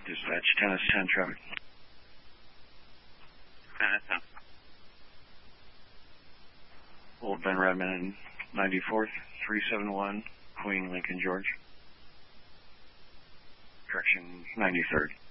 Dispatch, 10S10 traffic. 10S10. Old Ben Redmond, 94th, 371, Queen Lincoln, George. Correction, 93rd.